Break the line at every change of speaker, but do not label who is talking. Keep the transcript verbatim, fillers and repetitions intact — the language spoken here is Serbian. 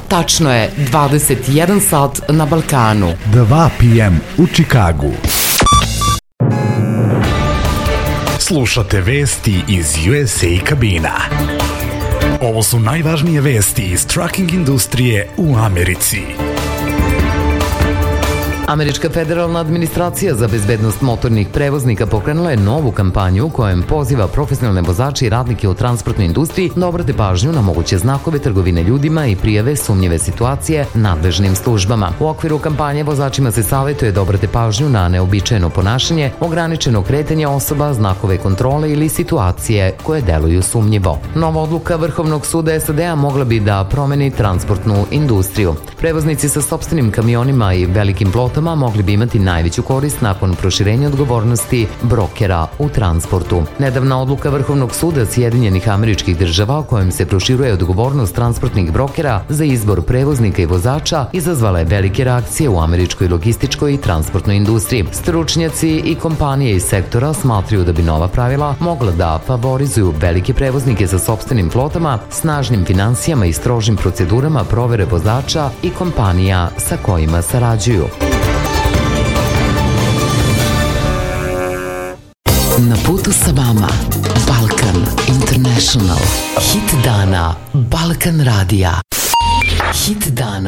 Tačno je dvadeset jedan sat na Balkanu.
dva pe em u Čikagu. Slušate vesti iz U S A kabina. Ovo su najvažnije vesti iz trucking industrije u Americi.
Američka federalna administracija za bezbednost motornih prevoznika pokrenula je novu kampanju u kojem poziva profesionalne vozače i radnike u transportnoj industriji da obrate pažnju na moguće znakove trgovine ljudima i prijave sumnjive situacije nadležnim službama. U okviru kampanje vozačima se savjetuje da obrate pažnju na neobičajeno ponašanje, ograničeno kretanje osoba, znakove kontrole ili situacije koje deluju sumnjivo. Nova odluka Vrhovnog suda S A D-a mogla bi da promeni transportnu industriju. Prevoznici sa sopstvenim kamionima i velikim flotama mogli bi imati najveću korist nakon proširenja odgovornosti brokera u transportu. Nedavna odluka Vrhovnog suda Sjedinjenih Američkih Država, kojom se proširuje odgovornost transportnih brokera za izbor prevoznika i vozača, izazvala je velike reakcije u američkoj logističkoj i transportnoj industriji. Stručnjaci i kompanije iz sektora smatraju da bi nova pravila mogla da favorizuju velike prevoznike sa sopstvenim flotama, snažnim finansijama i strožim procedurama provere vozača i kompanija sa kojima sarađuju. Na putu sa vama Balkan International. Hit dana Balkan radija. Hit dana.